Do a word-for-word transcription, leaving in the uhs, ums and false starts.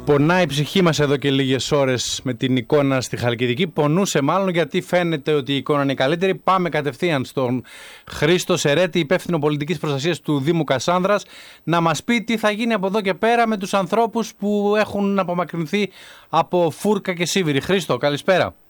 Πονάει η ψυχή μας εδώ και λίγες ώρες με την εικόνα στη Χαλκιδική. Πονούσε μάλλον γιατί φαίνεται ότι η εικόνα είναι καλύτερη. Πάμε κατευθείαν στον Χρήστο Σερέτη, υπεύθυνο πολιτικής προστασίας του Δήμου Κασάνδρας, να μας πει τι θα γίνει από εδώ και πέρα με τους ανθρώπους που έχουν απομακρυνθεί από φούρκα και σίβηρη. Χρήστο, καλησπέρα.